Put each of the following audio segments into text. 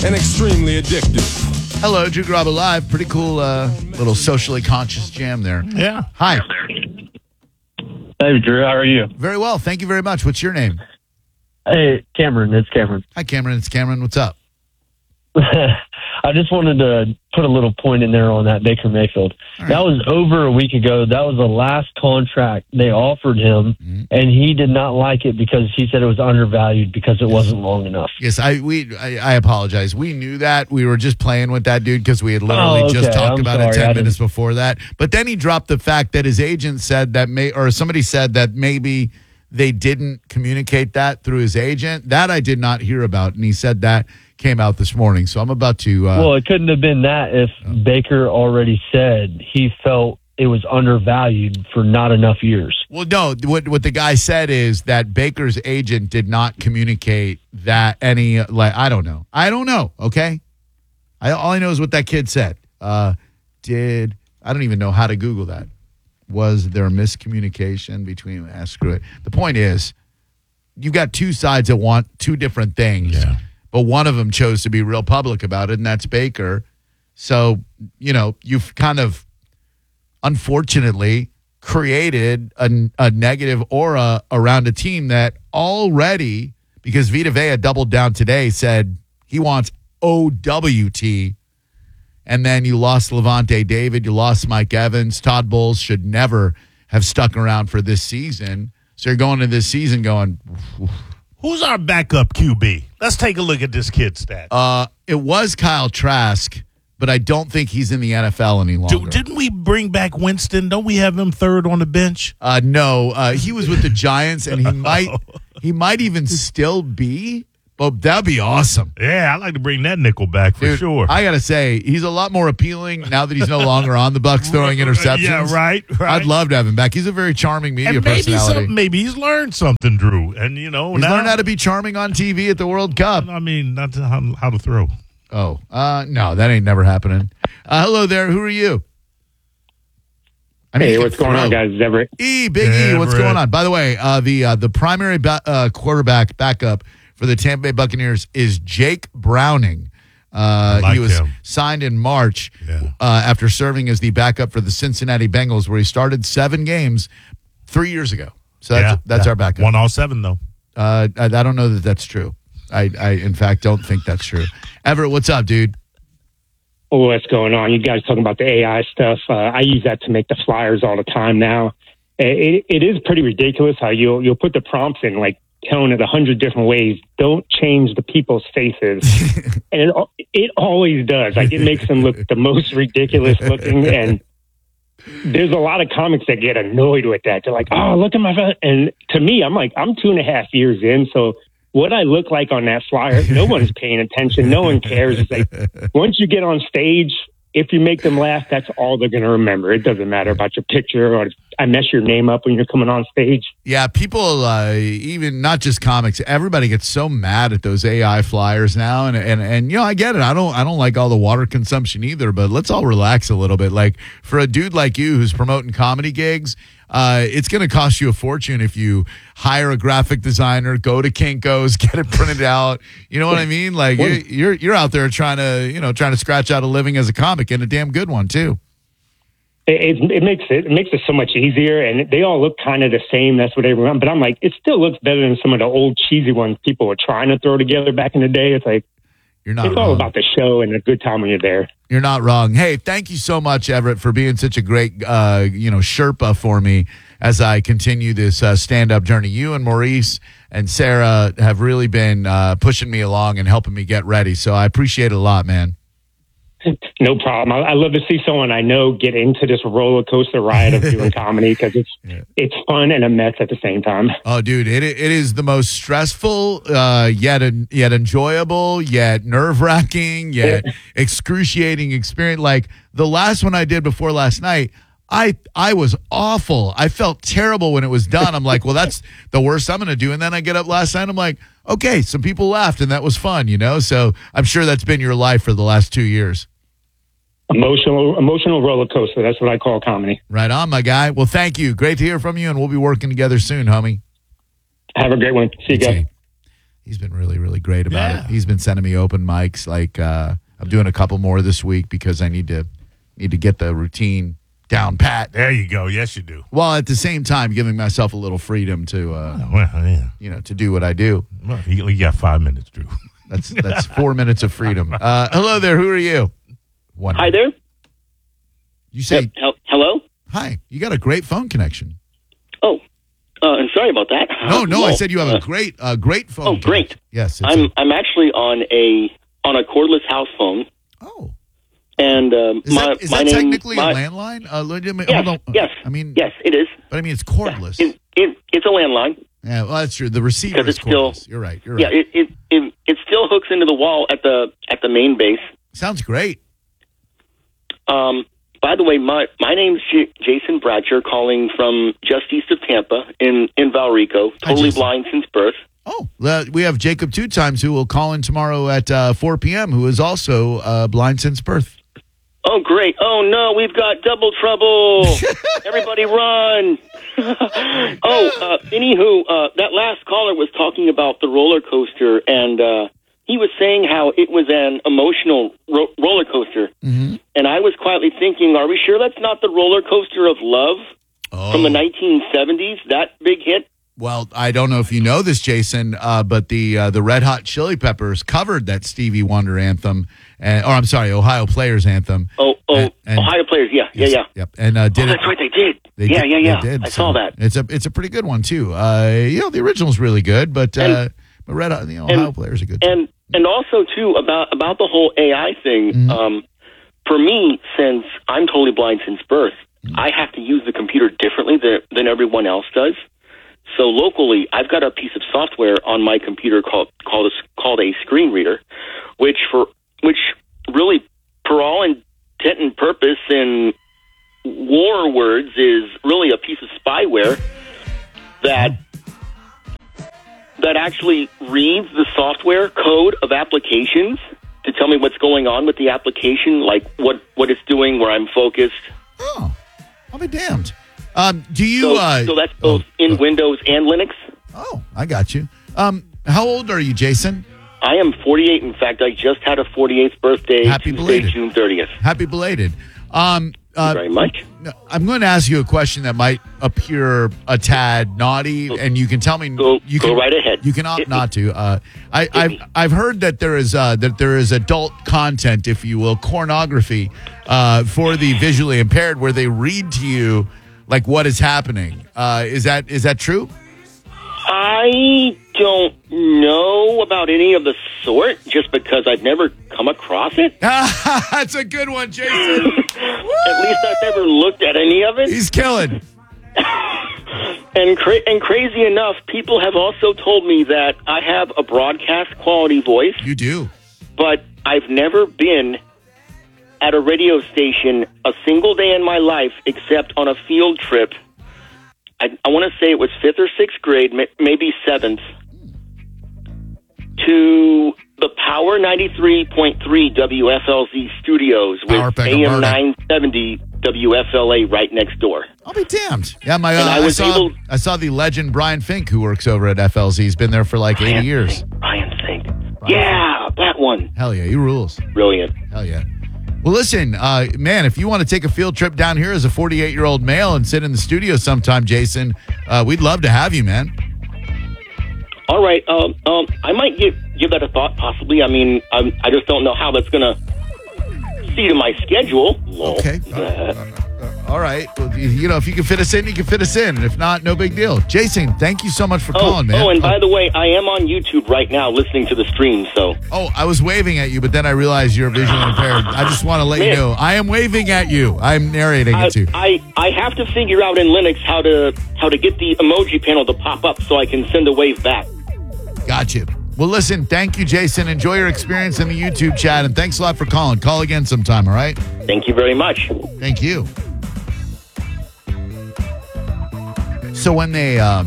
and extremely addictive. Hello, Drew Garabo Live. Pretty cool little socially conscious jam there. Yeah. Hi. Hey, Drew. How are you? Very well. Thank you very much. What's your name? Hey, Cameron. It's Cameron. Hi, Cameron. It's Cameron. What's up? I just wanted to put a little point in there on that Baker Mayfield. Right. That was over a week ago. That was the last contract they offered him, and he did not like it because he said it was undervalued because it wasn't long enough. Yes, I apologize. We knew that. We were just playing with that dude because we had literally just talked about it 10 minutes before that. But then he dropped the fact that his agent said that somebody said that maybe they didn't communicate that through his agent. That I did not hear about, and he said that came out this morning. So I'm about to... well, it couldn't have been that if Baker already said he felt it was undervalued for not enough years. Well, no, what the guy said is that Baker's agent did not communicate that any, I don't know, okay? All I know is what that kid said. I don't even know how to Google that. Was there miscommunication between, screw it. The point is, you've got two sides that want two different things. Yeah. But one of them chose to be real public about it, and that's Baker. So, you've kind of, unfortunately, created a negative aura around a team that already, because Vita Vea doubled down today, said he wants OWT, and then you lost Levante David, you lost Mike Evans. Todd Bowles should never have stuck around for this season. So you're going into this season going... Who's our backup QB? Let's take a look at this kid's stats. It was Kyle Trask, but I don't think he's in the NFL any longer. Didn't we bring back Winston? Don't we have him third on the bench? No, he was with the Giants, and he might even still be. But that'd be awesome. Yeah, I'd like to bring that nickel back for sure. I gotta say, he's a lot more appealing now that he's no longer on the Bucs throwing interceptions. Yeah, right. I'd love to have him back. He's a very charming media personality. Maybe he's learned something, Drew, and he's learned how to be charming on TV at the World Cup. I mean, not how to throw. Oh, no, that ain't never happening. Hello there. Who are you? Hey, what's going on, guys? It's Everett. Big E, what's going on? By the way, the primary quarterback backup for the Tampa Bay Buccaneers is Jake Browning. He was signed in March after serving as the backup for the Cincinnati Bengals, where he started 7 games 3 years ago. So that's our backup. Won all 7, though. I don't know that that's true. I in fact, don't think that's true. Everett, what's up, dude? What's going on? You guys talking about the AI stuff. I use that to make the flyers all the time now. It is pretty ridiculous how you'll put the prompts in, like, telling it 100 different ways. Don't change the people's faces. And it always does. Like, it makes them look the most ridiculous looking. And there's a lot of comics that get annoyed with that. They're like, oh, look at my face. And to me, I'm like, I'm 2.5 years in. So what I look like on that flyer, no one's paying attention. No one cares. It's like, once you get on stage, if you make them laugh, that's all they're going to remember. It doesn't matter about your picture or I mess your name up when you're coming on stage. Yeah, people, even not just comics, everybody gets so mad at those AI flyers now. And I get it. I don't like all the water consumption either, but let's all relax a little bit. Like, for a dude like you who's promoting comedy gigs, it's going to cost you a fortune if you hire a graphic designer, go to Kinko's, get it printed out. You know what I mean? Like, you're out there trying to scratch out a living as a comic, and a damn good one too. It makes it so much easier, and they all look kind of the same. That's what everyone. But I'm like, it still looks better than some of the old cheesy ones people were trying to throw together back in the day. It's like, you're not. It's all about the show and a good time when you're there. You're not wrong. Hey, thank you so much, Everett, for being such a great, Sherpa for me as I continue this stand-up journey. You and Maurice and Sarah have really been pushing me along and helping me get ready. So I appreciate it a lot, man. No problem. I love to see someone I know get into this roller coaster ride of doing comedy because it's fun and a mess at the same time. Oh, dude, it is the most stressful, yet enjoyable, yet nerve-wracking, yet excruciating experience. Like the last one I did before last night, I was awful. I felt terrible when it was done. I'm like, well, that's the worst I'm going to do. And then I get up last night. I'm like, okay, some people laughed and that was fun, So I'm sure that's been your life for the last 2 years. Emotional roller coaster. That's what I call comedy. Right on, my guy. Well, thank you. Great to hear from you, and we'll be working together soon, homie. Have a great one. See you guys. He's been really, really great about Yeah. it. He's been sending me open mics. Like I'm doing a couple more this week because I need to get the routine down pat. There you go. Yes, you do. While at the same time giving myself a little freedom to Well, yeah. to do what I do. Well, you got 5 minutes, Drew. That's 4 minutes of freedom. Hello there. Who are you? Hi there. You say Hello? hi. You got a great phone connection. Oh, I'm sorry about that. No, I Well, said you have a great phone. oh, great. connection. Yes. I'm actually on a cordless house phone, Oh. and Is that my name technically my, a landline? Yes, Hold on. yes. I mean, yes, it is. but I mean, it's cordless. It's a landline. Yeah, well, that's true. The receiver 'Cause is it's still- cordless. You're right. You're Yeah, right. it still hooks into the wall at the main base. Sounds great. By the way, my name's Jason Bratcher, calling from just east of Tampa in Valrico. Totally Jason. blind since birth. Oh, we have Jacob 2 times who will call in tomorrow at 4 p.m. who is also blind since birth. Oh, great. Oh, no, we've got double trouble. Everybody run. Anywho, that last caller was talking about the roller coaster, and he was saying how it was an emotional roller coaster. Mm-hmm. And I was quietly thinking, are we sure that's not the roller coaster of love from the 1970s, that big hit? Well, I don't know if you know this, Jason, but the Red Hot Chili Peppers covered that Stevie Wonder anthem, Ohio Players anthem. And Ohio Players, yeah. Yep, and did that's it. right, they did. They did. I saw that. It's a pretty good one too. The original's really good, but Red Hot, Ohio Players are good. And also too about the whole AI thing. Mm-hmm. For me, since I'm totally blind since birth, Mm-hmm. I have to use the computer differently than everyone else does. So locally, I've got a piece of software on my computer called a screen reader, which really, for all intent and purpose in war words, is really a piece of spyware that actually reads the software code of applications to tell me what's going on with the application, like what it's doing, where I'm focused. Oh, I'll be damned. Do you? So that's both in Windows and Linux. Oh, I got you. How old are you, Jason? I am 48. In fact, I just had a 48th birthday Happy Tuesday, belated. June 30th. Happy belated. Thank you very much. I'm going to ask you a question that might appear a tad naughty, and you can tell me. Go right ahead. You can opt not to. I've heard that there is adult content, if you will, pornography for the visually impaired, where they read to you like what is happening. Is that true? I don't know about any of the sort, just because I've never come across it. That's a good one, Jason. At least I've never looked at any of it. He's killing. And crazy enough, people have also told me that I have a broadcast quality voice, You do. but I've never been at a radio station a single day in my life except on a field trip. I want to say it was 5th or 6th grade, maybe 7th, to the Power 93.3 WFLZ studios with Power Pack AM Alberta. 970 WFLA right next door. I'll be damned. Yeah, And I saw the legend Brian Fink, who works over at FLZ. He's been there for like 80 years. Brian Fink. Yeah, that one. Hell yeah, he rules. Brilliant. Hell yeah. Well, listen, man, if you want to take a field trip down here as a 48-year-old male and sit in the studio sometime, Jason, we'd love to have you, man. All right. I might give that a thought, possibly. I mean, I just don't know how that's going to see to my schedule. Okay. All right. Well, if you can fit us in, you can fit us in. And if not, no big deal. Jason, thank you so much for calling, man. Oh, and by the way, I am on YouTube right now listening to the stream, so. Oh, I was waving at you, but then I realized you're visually impaired. I just want to let you Man. know. I am waving at you. I'm narrating it to you. I have to figure out in Linux how to get the emoji panel to pop up so I can send a wave back. Gotcha. Well, listen, thank you, Jason. Enjoy your experience in the YouTube chat, and thanks a lot for calling. Call again sometime, all right? Thank you very much. Thank you. So when they have,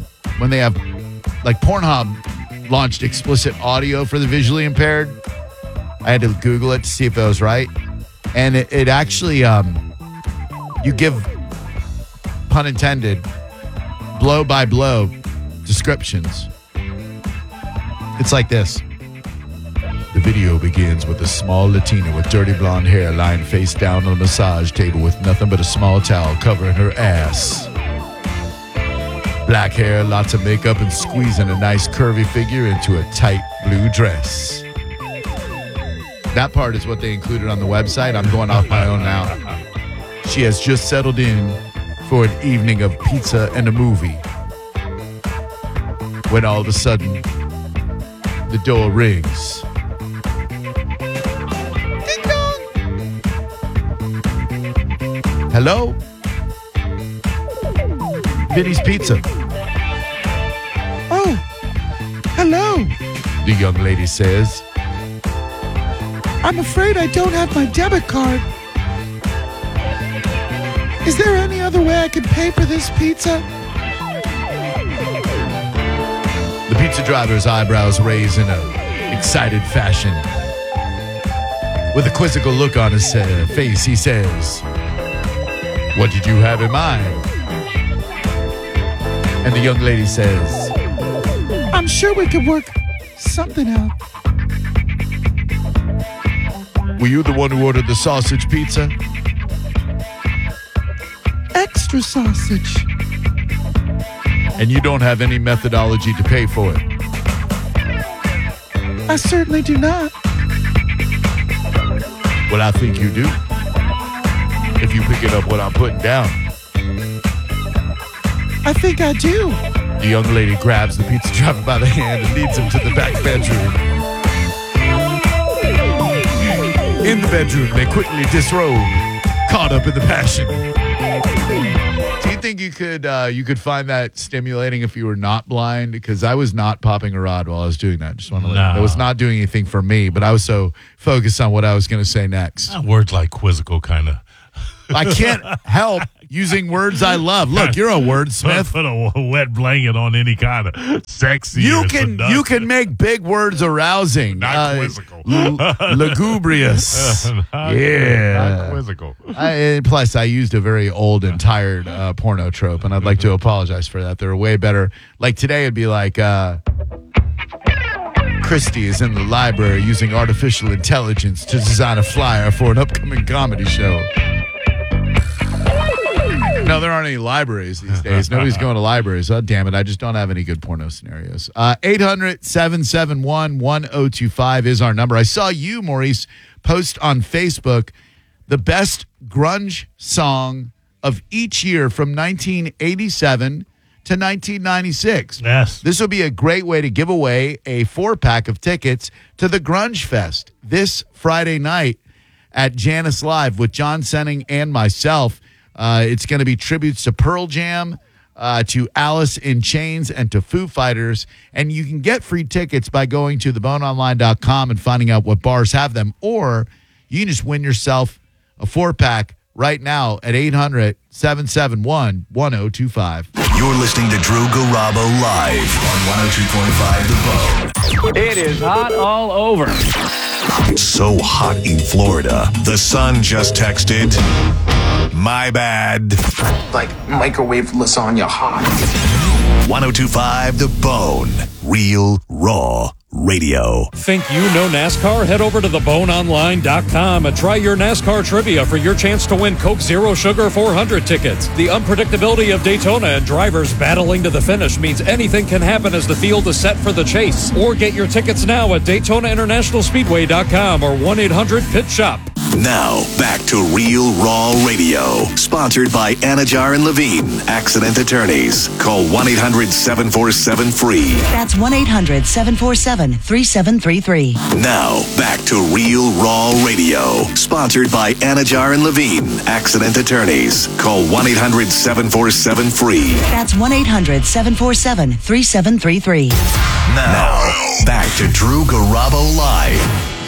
like, Pornhub launched explicit audio for the visually impaired, I had to Google it to see if that was right. And it actually, you give, pun intended, blow-by-blow descriptions. It's like this. The video begins with a small Latina with dirty blonde hair lying face down on a massage table with nothing but a small towel covering her ass. Black hair, lots of makeup, and squeezing a nice curvy figure into a tight blue dress. That part is what they included on the website. I'm going off my own now. She has just settled in for an evening of pizza and a movie, when all of a sudden, the door rings. Ding dong! Hello? Vinny's Pizza. Oh, hello, the young lady says. I'm afraid I don't have my debit card. Is there any other way I can pay for this pizza? The pizza driver's eyebrows raise in an excited fashion. With a quizzical look on his face, he says, "What did you have in mind?" And the young lady says, "I'm sure we could work something out." Were you the one who ordered the sausage pizza? Extra sausage. And you don't have any methodology to pay for it? I certainly do not. Well, I think you do. If you pick it up what I'm putting down. I think I do. The young lady grabs the pizza driver by the hand and leads him to the back bedroom. In the bedroom, they quickly disrobe, caught up in the passion. Do you think you could find that stimulating if you were not blind? Because I was not popping a rod while I was doing that. Just want to let you know. I was not doing anything for me, but I was so focused on what I was going to say next. Words like quizzical kind of. I can't help using words I love. Look, you're a wordsmith. Put a wet blanket on any kind of sexy. You can make big words arousing. Not quizzical. Lugubrious. Not quizzical. Plus, I used a very old and tired porno trope, and I'd like to apologize for that. They're way better. Like today, it'd be like Christie is in the library using artificial intelligence to design a flyer for an upcoming comedy show. No, there aren't any libraries these days. Nobody's going to libraries. Oh, damn it. I just don't have any good porno scenarios. 800-771-1025 is our number. I saw you, Maurice, post on Facebook the best grunge song of each year from 1987 to 1996. Yes. This will be a great way to give away a 4-pack of tickets to the Grunge Fest this Friday night at Janice Live with John Senning and myself. It's going to be tributes to Pearl Jam, to Alice in Chains, and to Foo Fighters. And you can get free tickets by going to theboneonline.com and finding out what bars have them. Or you can just win yourself a 4-pack right now at 800-771-1025. You're listening to Drew Garabo live on 102.5 The Bone. It is hot all over. So hot in Florida. The Sun just texted, "My bad." Like microwave lasagna hot. 102.5 The Bone. Real, raw radio. Think you know NASCAR? Head over to theboneonline.com and try your NASCAR trivia for your chance to win Coke Zero Sugar 400 tickets. The unpredictability of Daytona and drivers battling to the finish means anything can happen as the field is set for the chase. Or get your tickets now at DaytonaInternationalSpeedway.com or 1-800-PIT-SHOP. Now, back to Real Raw Radio. Sponsored by Anajar and Levine, accident attorneys. Call 1-800-747-FREE. That's 1-800-747-3733. Now, back to Real Raw Radio. Sponsored by Anajar and Levine, accident attorneys. Call 1-800-747-FREE. That's 1-800-747-3733. Now, back to Drew Garabo Live